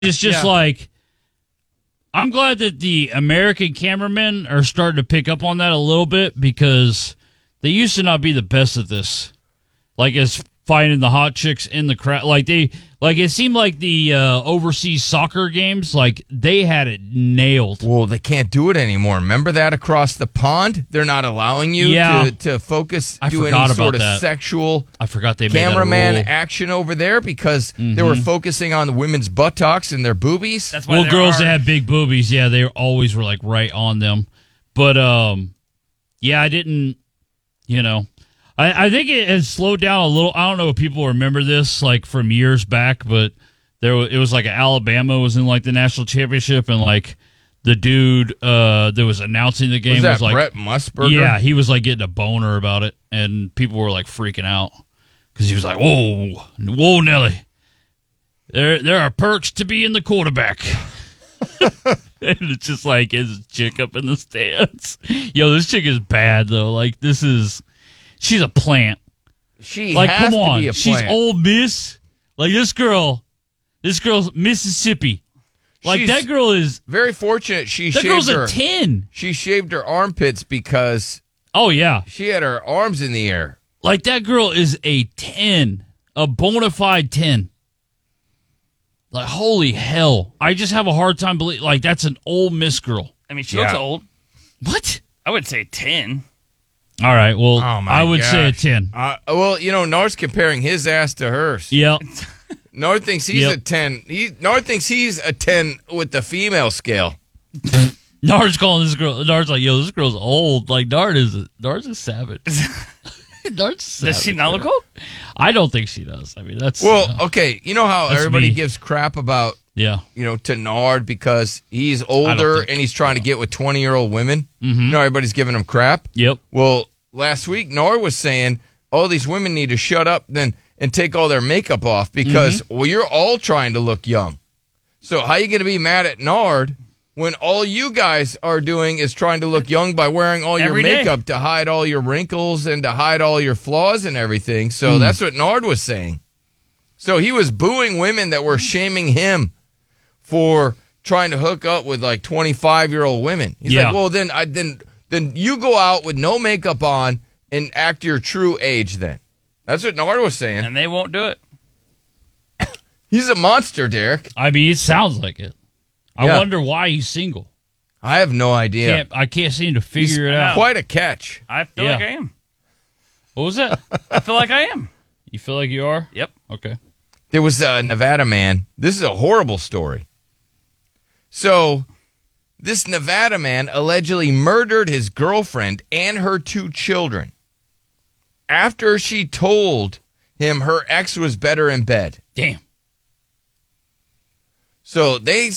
It's just like, I'm glad that the American cameramen are starting to pick up on that a little bit because they used to not be the best at this. Like, as finding the hot chicks in the crowd. Like, it seemed like the overseas soccer games, like, they had it nailed. Well, they can't do it anymore. Remember that across the pond? They're not allowing you to focus, do any sort of sexual cameraman action over there because they were focusing on the women's buttocks and their boobies. That's why girls that have big boobies, they always were, like, right on them. But, I didn't, I think it has slowed down a little. I don't know if people remember this, like, from years back, but it was like Alabama was in, like, the national championship, and, like, the dude that was announcing the game was like Brett Musburger? Yeah, he was, like, getting a boner about it, and people were, like, freaking out because he was like, "Whoa, Nelly, there are perks to being the quarterback." And it's just like his chick up in the stands. Yo, this chick is bad though. Like, she's a plant. She has come on, to be a plant. She's Ole Miss. Like, this girl's Mississippi. Like, that girl is very fortunate. That girl's a 10. She shaved her armpits because she had her arms in the air. Like, that girl is a 10, a bona fide 10. Like, holy hell! I just have a hard time believing. Like, that's an Ole Miss girl. I mean, she looks old. What? I would say 10. All right, well, I would say a 10. Nard's comparing his ass to hers. Yeah. Nard thinks he's a 10. Nard thinks he's a 10 with the female scale. Nard's calling this girl. Nard's like, yo, this girl's old. Like, Nard's a savage. Nard's savage. Does she not look old? I don't think she does. I mean, that's... Well, okay, you know how everybody gives crap about, to Nard because he's older and he's trying to get with 20-year-old women? Mm-hmm. Everybody's giving him crap? Yep. Well, last week, Nard was saying, all these women need to shut up and take all their makeup off because, you're all trying to look young. So how are you going to be mad at Nard when all you guys are doing is trying to look young by wearing all your makeup to hide all your wrinkles and to hide all your flaws and everything? So that's what Nard was saying. So he was booing women that were shaming him for trying to hook up with like 25-year-old women. He's like, well, then you go out with no makeup on and act your true age then. That's what Nard was saying. And they won't do it. He's a monster, Derek. I mean, it sounds like it. I wonder why he's single. I have no idea. I can't seem to figure it out. Quite a catch. I feel like I am. What was that? I feel like I am. You feel like you are? Yep. Okay. There was a Nevada man. This is a horrible story. So, this Nevada man allegedly murdered his girlfriend and her 2 children after she told him her ex was better in bed. Damn. So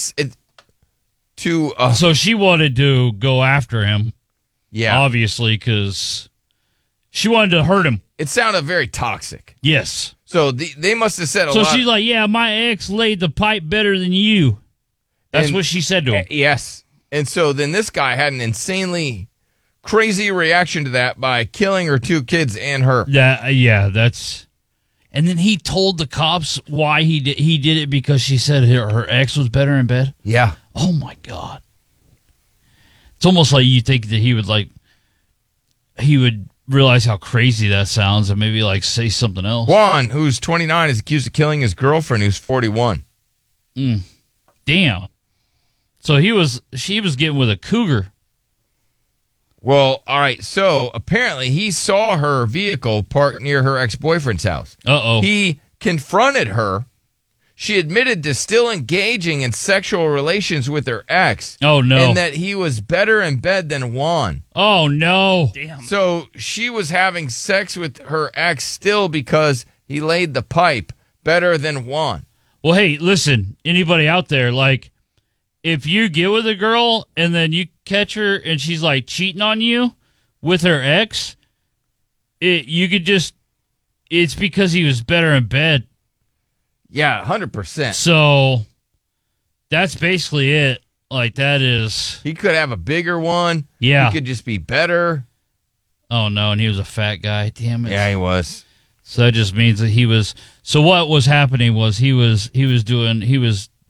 so she wanted to go after him. Yeah. Obviously, because she wanted to hurt him. It sounded very toxic. Yes. So they must have said a lot. So she's like, yeah, my ex laid the pipe better than you. That's what she said to him. Yes. And so then this guy had an insanely crazy reaction to that by killing her 2 kids and her. Yeah, that's... And then he told the cops why he did it because she said her ex was better in bed? Yeah. Oh, my God. It's almost like you think that he would realize how crazy that sounds and maybe, like, say something else. Juan, who's 29, is accused of killing his girlfriend, who's 41. Damn. So she was getting with a cougar. Well, all right. So apparently he saw her vehicle parked near her ex-boyfriend's house. Uh-oh. He confronted her. She admitted to still engaging in sexual relations with her ex. Oh, no. And that he was better in bed than Juan. Oh, no. Damn. So she was having sex with her ex still because he laid the pipe better than Juan. Well, hey, listen, anybody out there, like, if you get with a girl and then you catch her and she's like cheating on you with her ex, it's because he was better in bed. Yeah, 100%. So that's basically it. Like, that is... He could have a bigger one. Yeah. He could just be better. Oh, no, and he was a fat guy. Damn it. Yeah, he was. So that just means that he was... So what was happening was he was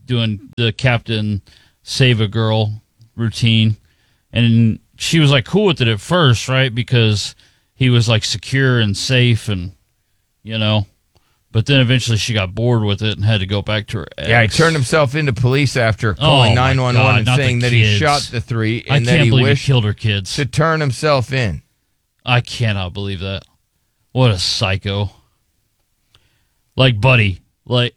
doing the Captain Save a Girl routine, and she was like cool with it at first, right? Because he was like secure and safe, and but then eventually she got bored with it and had to go back to her ex. Yeah, he turned himself into police after calling Oh, my 911 God, and not saying the that he kids. shot the three I and that can't he believe he wished killed her kids. to turn himself in. I cannot believe that. What a psycho. Like, buddy, like,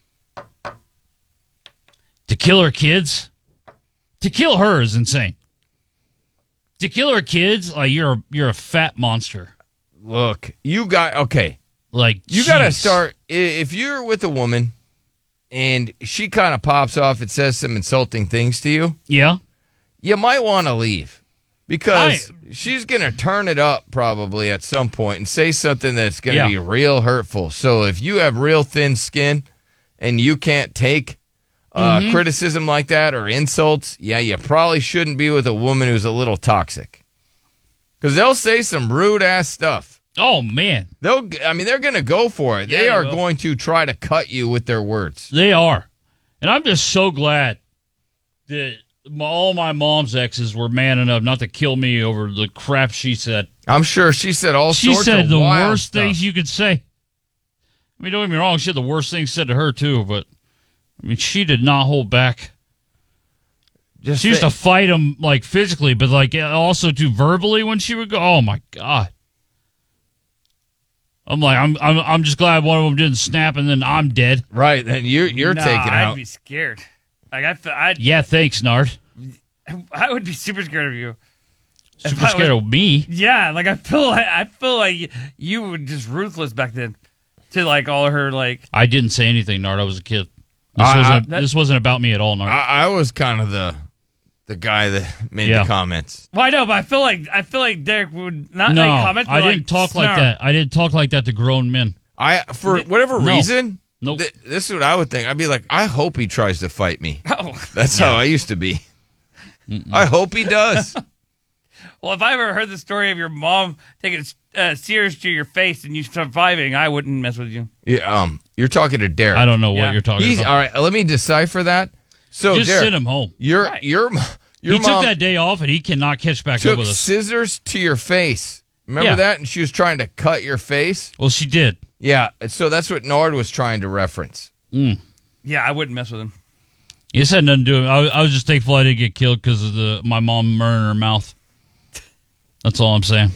to kill her kids? To kill her is insane. To kill her kids, like, you're a fat monster. Look, you got to jeez. start. If you're with a woman and she kind of pops off and says some insulting things to you, Yeah. you might want to leave because she's going to turn it up probably at some point and say something that's going to be real hurtful. So if you have real thin skin and you can't take criticism like that or insults, you probably shouldn't be with a woman who's a little toxic because they'll say some rude ass stuff. Oh, man. They're going to go for it. Yeah, they they are will. going to try to cut you with their words. They are. And I'm just so glad that all my mom's exes were man enough not to kill me over the crap she said. I'm sure she said all She sorts said of the wild worst stuff. things you could say. I mean, don't get me wrong. She had the worst things said to her, too. But, I mean, she did not hold back. She used to fight him, like, physically, but, like, also, too, verbally when she would go. Oh, my God. I'm like, I'm just glad one of them didn't snap and then I'm dead. Right, then you're Nah, taken I'd out. be scared. Like Yeah, thanks, Nard. I would be super scared of you. Super scared of me. Yeah, like I feel like you were just ruthless back then to like all of her like. I didn't say anything, Nard. I was a kid. This wasn't about me at all, Nard. I was kind of the guy that made the comments. Well, I know, but I feel like Derek would not No, make comments. I but, didn't talk like snarl. that. I didn't talk like that to grown men. For whatever No. reason, Nope. this is what I would think. I'd be like, I hope he tries to fight me. Oh. That's how I used to be. I hope he does. Well, if I ever heard the story of your mom taking Sears to your face and you surviving, I wouldn't mess with you. Yeah, you're talking to Derek. I don't know Yeah. what you're talking He's about. all right. Let me decipher that. So Just Derek, send him home. Your Right. your He mom took that day off, and he cannot catch back up took with us. scissors to your face. Remember Yeah. that? And she was trying to cut your face. Well, she did. Yeah. So that's what Nard was trying to reference. Yeah, I wouldn't mess with him. This had nothing to do with it. I was just thankful I didn't get killed because of my mom murdering her mouth. That's all I'm saying.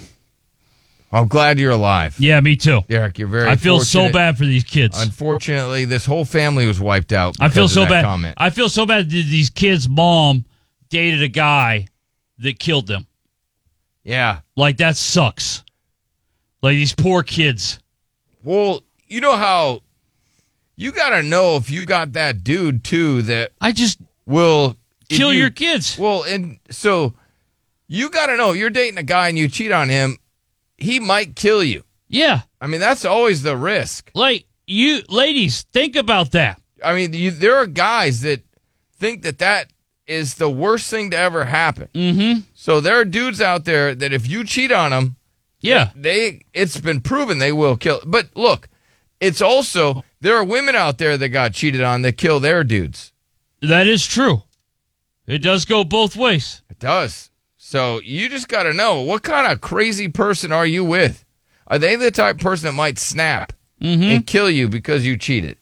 I'm glad you're alive. Yeah, me too. Derek, you're very I feel so fortunate. bad for these kids. Unfortunately, this whole family was wiped out. I feel because so of that bad. Comment. I feel so bad that these kids' mom dated a guy that killed them. Yeah. Like, that sucks. Like, these poor kids. Well, you know how you got to know if you got that dude, too, that I just will if kill you- your kids. Well, and so you got to know you're dating a guy and you cheat on him, he might kill you. Yeah. I mean, that's always the risk. Like, you ladies, think about that. I mean, there are guys that think that is the worst thing to ever happen. Mm-hmm. So there are dudes out there that if you cheat on them, Yeah. it's been proven they will kill. But look, it's also there are women out there that got cheated on that kill their dudes. That is true. It does go both ways. It does. So you just got to know, what kind of crazy person are you with? Are they the type of person that might snap and kill you because you cheated?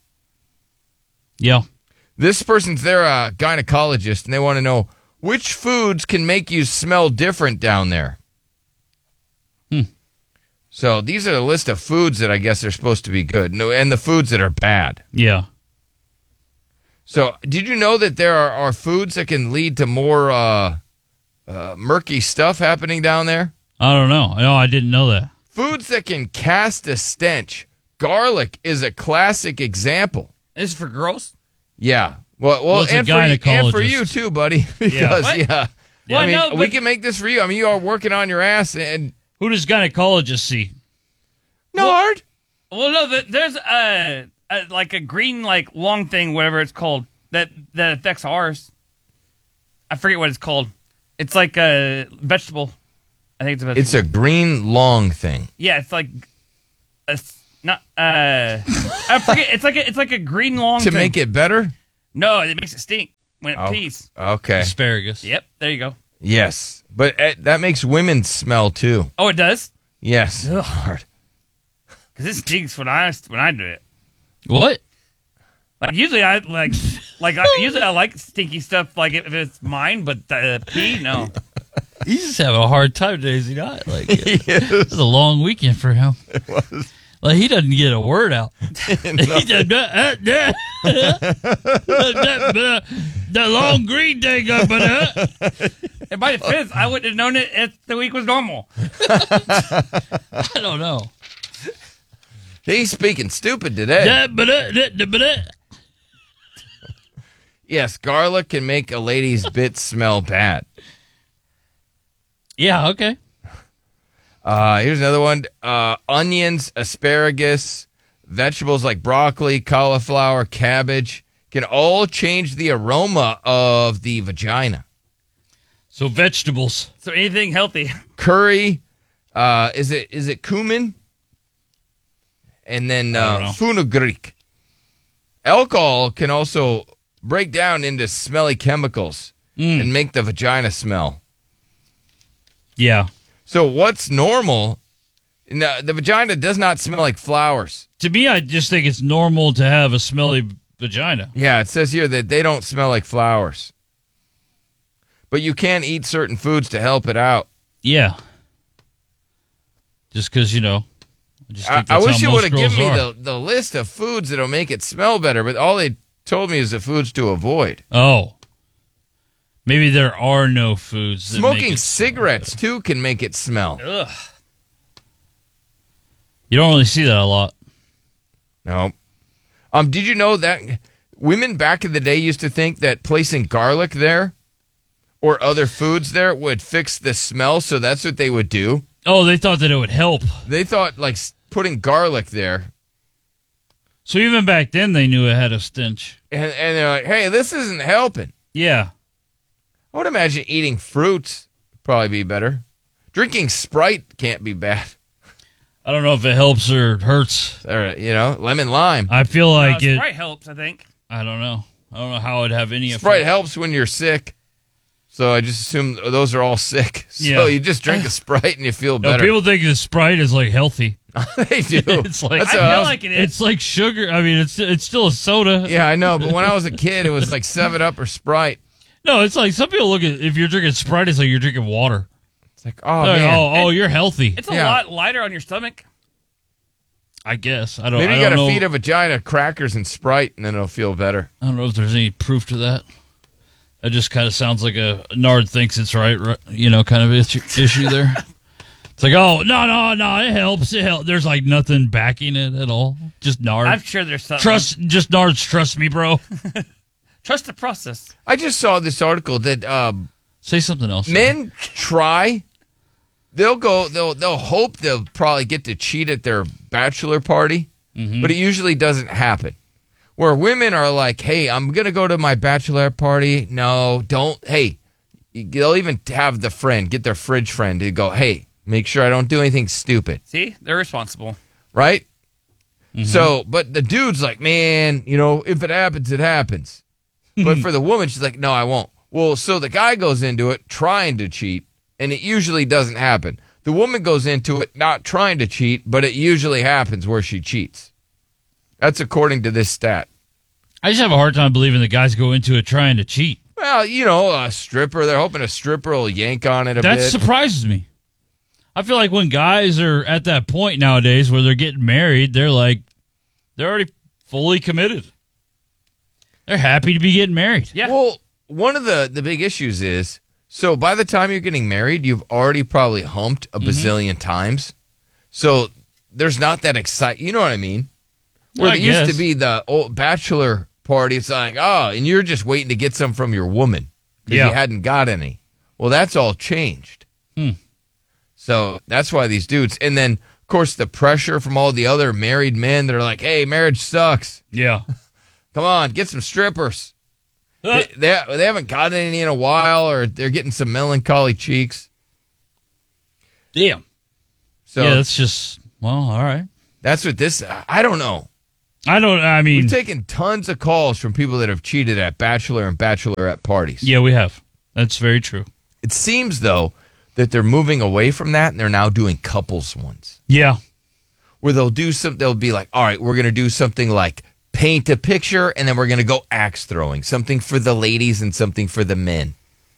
Yeah. This person's they're a gynecologist and they want to know which foods can make you smell different down there. So these are a list of foods that I guess are supposed to be good, and the foods that are bad. Yeah. So did you know that there are foods that can lead to more murky stuff happening down there? I don't know. No, I didn't know that. Foods that can cast a stench. Garlic is a classic example. This is for girls. Yeah. Well, it's a and for you gynecologist. too, buddy. Because What? yeah. Well, I mean, no, we but- can make this for you. I mean, you are working on your ass and Who does gynecologists see? Nard. Well, no, there's like a green like long thing, whatever it's called, that affects ours. I forget what it's called. It's like a vegetable. I think it's a vegetable. It's a green long thing. Yeah, it's like not I forget. It's like a green long To thing. make it better? No, it makes it stink when it Oh, pees. okay. Asparagus. Yep, there you go. Yes, but that makes women smell too. Oh, it does? Yes. Ugh. Hard. Because it stinks when I do it. What? Like usually I usually I like stinky stuff like if it's mine, but pee, no. He's just having a hard time today, is he not? Like, it Yes, was a long weekend for him. it was. Like, he doesn't get a word out. He does the long green thing up in there. And by defense, I wouldn't have known it if the week was normal. I don't know. He's speaking stupid today. Yes, garlic can make a lady's bits smell bad. Yeah, okay. Here's another one. Onions, asparagus, vegetables like broccoli, cauliflower, cabbage can all change the aroma of the vagina. So vegetables. So anything healthy. Curry, is it cumin? And then I don't know. fenugreek. Alcohol can also break down into smelly chemicals and make the vagina smell. Yeah. So what's normal? No, the vagina does not smell like flowers. To me, I just think it's normal to have a smelly vagina. Yeah, it says here that they don't smell like flowers. But you can eat certain foods to help it out. Yeah. Just because, I just think I that's wish how you most would have given me girls the list of foods that'll make it smell better, but all they told me is the foods to avoid. Oh. Maybe there are no foods that Smoking make it cigarettes, too, can make it smell. Ugh. You don't really see that a lot. No. Did you know that women back in the day used to think that placing garlic there or other foods there would fix the smell, so that's what they would do? Oh, they thought that it would help. They thought, like, putting garlic there, So even back then, they knew it had a stench. and they're like, hey, this isn't helping. Yeah. I would imagine eating fruits would probably be better. Drinking Sprite can't be bad. I don't know if it helps or hurts. Or, lemon lime. I feel like it. Sprite helps, I think. I don't know. I don't know how it'd have any effect. Sprite helps when you're sick. So I just assume those are all sick. So Yeah. you just drink a Sprite and you feel No, better. people think the Sprite is like healthy. They do. It's like That's I what feel was- like it is. it's like sugar. I mean, it's still a soda. Yeah, I know. But when I was a kid, it was like 7-Up or Sprite. No, it's like some people look at if you're drinking Sprite, it's like you're drinking water. It's like, oh, Like, man. oh, you're healthy. It's a Yeah. lot lighter on your stomach. I guess I don't. Maybe I you don't got to know. feed a vagina crackers and Sprite, and then it'll feel better. I don't know if there's any proof to that. That just kind of sounds like a Nard thinks it's right, kind of issue there. It's like, oh no, it helps. It helps. There's like nothing backing it at all. Just Nard. I'm sure there's something. Just Nard's trust me, bro. Trust the process. I just saw this article that Say something else. men try. They'll hope they'll probably get to cheat at their bachelor party, but it usually doesn't happen. Where women are like, hey, I'm going to go to my bachelor party. No, don't. Hey, they'll even have the friend, get their fridge friend to go, hey, make sure I don't do anything stupid. See, they're responsible. Right? So, but the dude's like, man, if it happens, it happens. But for the woman, she's like, no, I won't. Well, so the guy goes into it trying to cheat, and it usually doesn't happen. The woman goes into it not trying to cheat, but it usually happens where she cheats. That's according to this stat. I just have a hard time believing the guys go into it trying to cheat. Well, a stripper, they're hoping a stripper will yank on it a That bit. surprises me. I feel like when guys are at that point nowadays where they're getting married, they're already fully committed. They're happy to be getting married. Yeah. Well, one of the big issues is, so by the time you're getting married, you've already probably humped a bazillion times. So there's not that excitement. You know what I mean? Where I it used to guess. be the old bachelor party, it's like, oh, and you're just waiting to get some from your woman because Yeah. you hadn't got any. Well, that's all changed. So that's why these dudes, and then, of course, the pressure from all the other married men that are like, hey, marriage sucks. Yeah. Come on, get some strippers. They haven't gotten any in a while, or they're getting some melancholy cheeks. Damn. So Yeah, that's just, well, all right. that's what this, I don't know. We've taken tons of calls from people that have cheated at bachelor and bachelorette parties. Yeah, we have. That's very true. It seems, though, that they're moving away from that and they're now doing couples ones. Yeah. Where they'll be like, all right, we're going to do something like paint a picture and then we're going to go axe throwing. Something for the ladies and something for the men.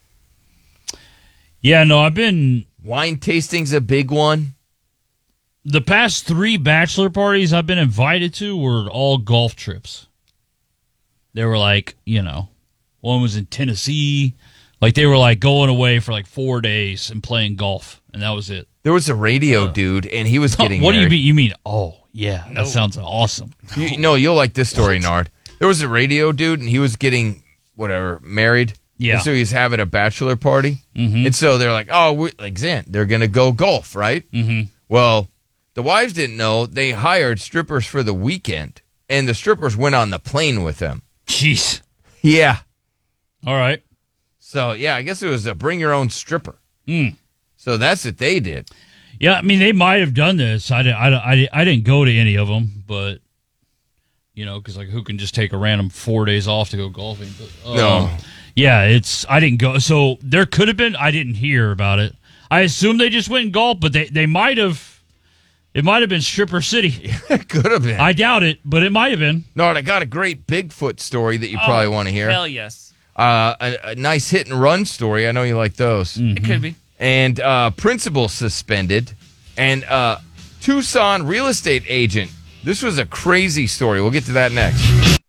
Yeah, no, Wine tasting's a big one. The past 3 bachelor parties I've been invited to were all golf trips. They were like, one was in Tennessee. Like they were like going away for like 4 days and playing golf, and that was it. There was a radio dude, and he was getting What married. do you mean? Oh, yeah, that sounds awesome. You'll like this story, Nard. There was a radio dude, and he was getting, married. Yeah. And so he's having a bachelor party. Mm-hmm. And so they're like, they're going to go golf, right? Mm-hmm. Well, the wives didn't know they hired strippers for the weekend, and the strippers went on the plane with them. Jeez. Yeah. All right. So, yeah, I guess it was a bring your own stripper. Mm. So that's what they did. Yeah, I mean, they might have done this. I didn't go to any of them, but, because who can just take a random 4 days off to go golfing? But, no. Yeah, I didn't go. So there could have been, I didn't hear about it. I assume they just went and golfed, but they might have. It might have been Stripper City. It could have been. I doubt it, but it might have been. No, I got a great Bigfoot story that you probably want to hear. Hell yes. A nice hit and run story. I know you like those. Mm-hmm. It could be. And principal suspended. And Tucson real estate agent. This was a crazy story. We'll get to that next.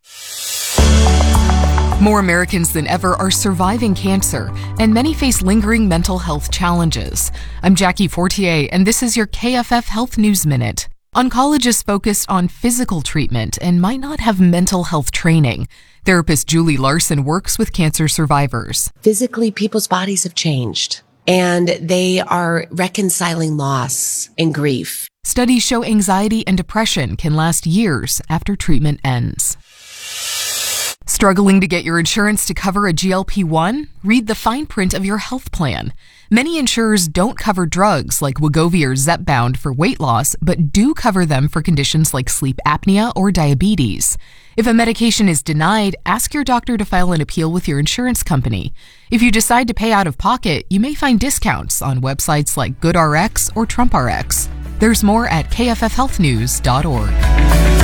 More Americans than ever are surviving cancer, and many face lingering mental health challenges. I'm Jackie Fortier, and this is your KFF Health News Minute. Oncologists focus on physical treatment and might not have mental health training. Therapist Julie Larson works with cancer survivors. Physically, people's bodies have changed, and they are reconciling loss and grief. Studies show anxiety and depression can last years after treatment ends. Struggling to get your insurance to cover a GLP-1? Read the fine print of your health plan. Many insurers don't cover drugs like Wegovy or Zepbound for weight loss, but do cover them for conditions like sleep apnea or diabetes. If a medication is denied, ask your doctor to file an appeal with your insurance company. If you decide to pay out of pocket, you may find discounts on websites like GoodRx or TrumpRx. There's more at kffhealthnews.org.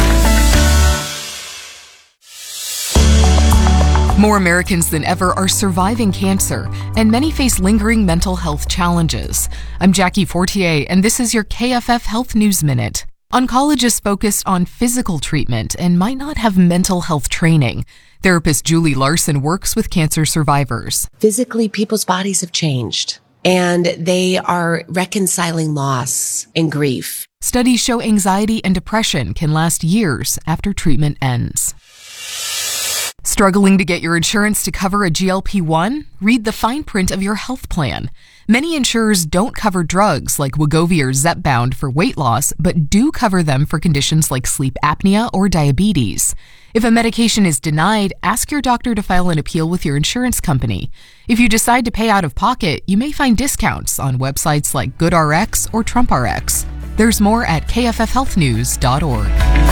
More Americans than ever are surviving cancer, and many face lingering mental health challenges. I'm Jackie Fortier, and this is your KFF Health News Minute. Oncologists focus on physical treatment and might not have mental health training. Therapist Julie Larson works with cancer survivors. Physically, people's bodies have changed, and they are reconciling loss and grief. Studies show anxiety and depression can last years after treatment ends. Struggling to get your insurance to cover a GLP-1? Read the fine print of your health plan. Many insurers don't cover drugs like Wegovy or Zepbound for weight loss, but do cover them for conditions like sleep apnea or diabetes. If a medication is denied, ask your doctor to file an appeal with your insurance company. If you decide to pay out of pocket, you may find discounts on websites like GoodRx or TrumpRx. There's more at kffhealthnews.org.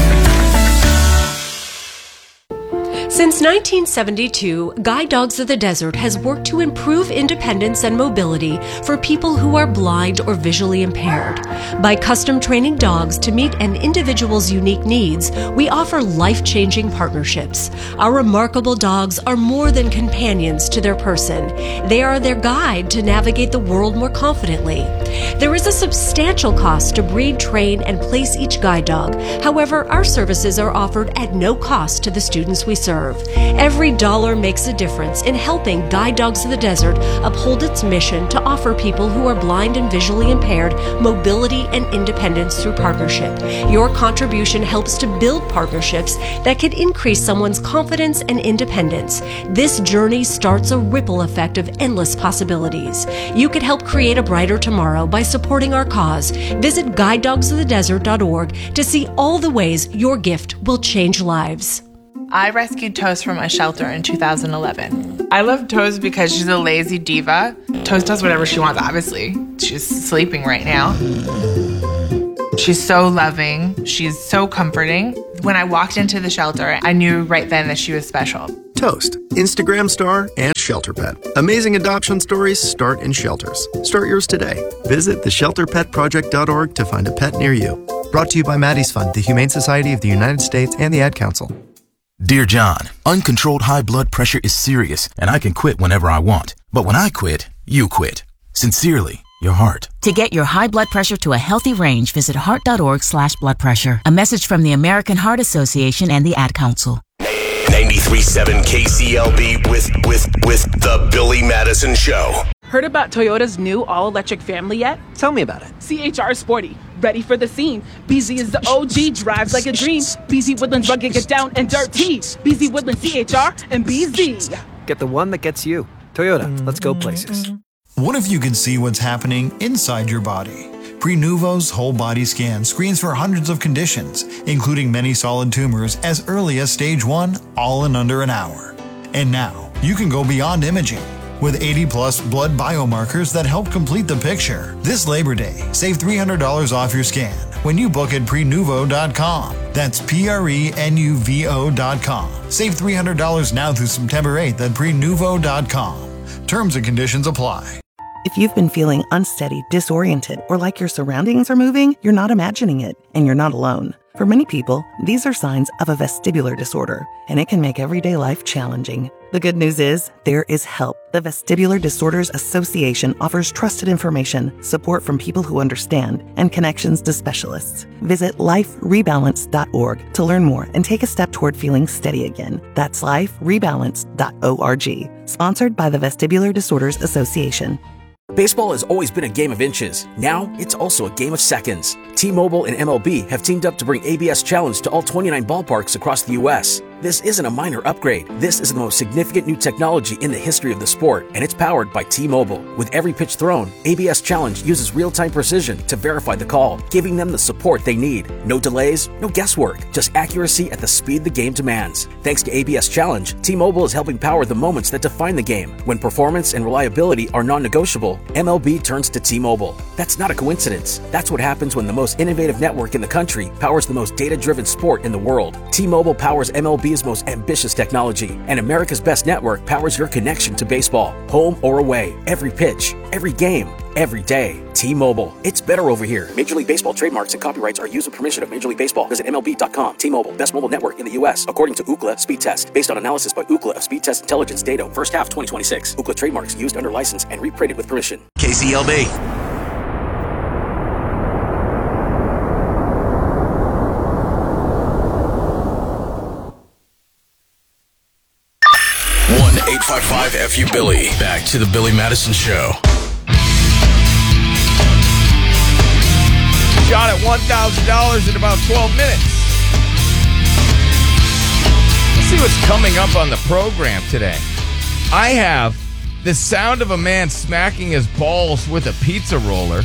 Since 1972, Guide Dogs of the Desert has worked to improve independence and mobility for people who are blind or visually impaired. By custom training dogs to meet an individual's unique needs, we offer life-changing partnerships. Our remarkable dogs are more than companions to their person. They are their guide to navigate the world more confidently. There is a substantial cost to breed, train, and place each guide dog. However, our services are offered at no cost to the students we serve. Every dollar makes a difference in helping Guide Dogs of the Desert uphold its mission to offer people who are blind and visually impaired mobility and independence through partnership. Your contribution helps to build partnerships that can increase someone's confidence and independence. This journey starts a ripple effect of endless possibilities. You can help create a brighter tomorrow by supporting our cause. Visit guidedogsofthedesert.org to see all the ways your gift will change lives. I rescued Toast from a shelter in 2011. I love Toast because she's a lazy diva. Toast does whatever she wants, obviously. She's sleeping right now. She's so loving. She's so comforting. When I walked into the shelter, I knew right then that she was special. Toast, Instagram star, and shelter pet. Amazing adoption stories start in shelters. Start yours today. Visit theshelterpetproject.org to find a pet near you. Brought to you by Maddie's Fund, the Humane Society of the United States, and the Ad Council. Dear John, uncontrolled high blood pressure is serious, and I can quit whenever I want. But when I quit, you quit. Sincerely, your heart. To get your high blood pressure to a healthy range, visit heart.org/blood pressure. A message from the American Heart Association and the Ad Council. 93.7 KCLB with the Billy Madison Show. Heard about Toyota's new all-electric family yet? Tell me about it. CHR Sporty, ready for the scene. BZ is the OG, drives like a dream. BZ Woodlands rugged, get down and dirty. BZ Woodlands CHR and BZ. Get the one that gets you. Toyota, let's go places. What if you could see what's happening inside your body? Prenuvo's whole body scan screens for hundreds of conditions, including many solid tumors as early as stage 1, all in under an hour. And now, you can go beyond imaging. With 80-plus blood biomarkers that help complete the picture. This Labor Day, save $300 off your scan when you book at Prenuvo.com. That's Prenuvo.com. Save $300 now through September 8th at Prenuvo.com. Terms and conditions apply. If you've been feeling unsteady, disoriented, or like your surroundings are moving, you're not imagining it, and you're not alone. For many people, these are signs of a vestibular disorder, and it can make everyday life challenging. The good news is, there is help. The Vestibular Disorders Association offers trusted information, support from people who understand, and connections to specialists. Visit liferebalance.org to learn more and take a step toward feeling steady again. That's liferebalance.org. Sponsored by the Vestibular Disorders Association. Baseball has always been a game of inches. Now, it's also a game of seconds. T-Mobile and MLB have teamed up to bring ABS Challenge to all 29 ballparks across the U.S. This isn't a minor upgrade. This is the most significant new technology in the history of the sport, and it's powered by T-Mobile. With every pitch thrown, ABS Challenge uses real-time precision to verify the call, giving them the support they need. No delays, no guesswork, just accuracy at the speed the game demands. Thanks to ABS Challenge, T-Mobile is helping power the moments that define the game. When performance and reliability are non-negotiable, MLB turns to T-Mobile. That's not a coincidence. That's what happens when the most innovative network in the country powers the most data-driven sport in the world. T-Mobile powers MLB's most ambitious technology, and America's best network powers your connection to baseball, home or away, every pitch, every game, every day. T-Mobile. It's better over here. Major League Baseball trademarks and copyrights are used with permission of Major League Baseball. Visit MLB.com. T-Mobile, best mobile network in the U.S. according to Ookla Speed Test. Based on analysis by Ookla of Speed Test Intelligence data, first half 2026. Ookla trademarks used under license and reprinted with permission. KCLB. One 855 FU Billy. Back to the Billy Madison Show. Shot at $1,000 in about 12 minutes. Let's see what's coming up on the program today. I have the sound of a man smacking his balls with a pizza roller.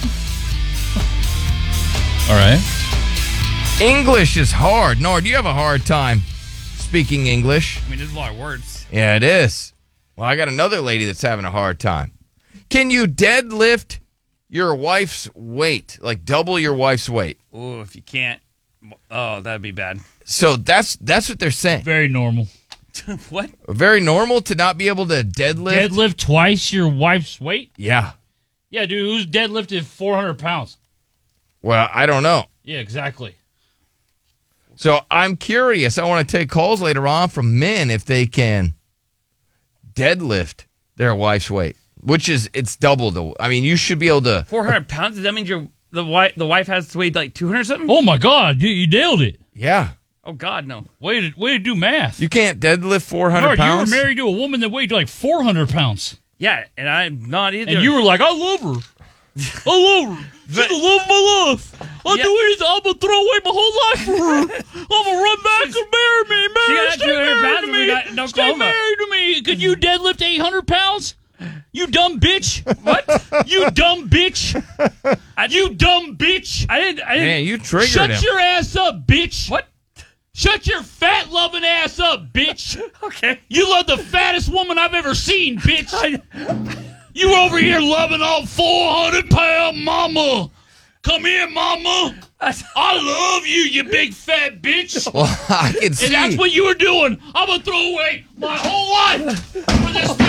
All right. English is hard. Nord, you have a hard time speaking English. I mean, there's a lot of words. Yeah, it is. Well, I got another lady that's having a hard time. Can you deadlift your wife's weight? Like double your wife's weight? Oh, if you can't, that'd be bad. So that's what they're saying. Very normal. What? Very normal to not be able to deadlift? Deadlift twice your wife's weight? Yeah. Yeah, dude, who's deadlifted 400 pounds? Well, I don't know. Yeah, exactly. So I'm curious. I want to take calls later on from men if they can deadlift their wife's weight, which is, it's double the, I mean, you should be able to. 400 pounds? Does that mean the wife has to weigh like 200 something? Oh my God, you nailed it. Yeah. Oh God, no. Way to do math. You can't deadlift 400 pounds? You were married to a woman that weighed like 400 pounds. Yeah, and I'm not either. And you were like, I love her. I love her. She's the love of my life. I'll do anything. I'm going to throw away my whole life for her. I'm going to run back and marry me. Stay married to me. Stay married to me. Could you deadlift 800 pounds? You dumb bitch. What? You dumb bitch. You dumb bitch. I didn't. Man, you triggered him. Shut your ass up, bitch. What? Shut your fat loving ass up, bitch. Okay. You love the fattest woman I've ever seen, bitch. You over here loving all 400-pound mama. Come here, mama. I love you, you big fat bitch. Well, I can see. And that's what you were doing. I'm going to throw away my whole life for this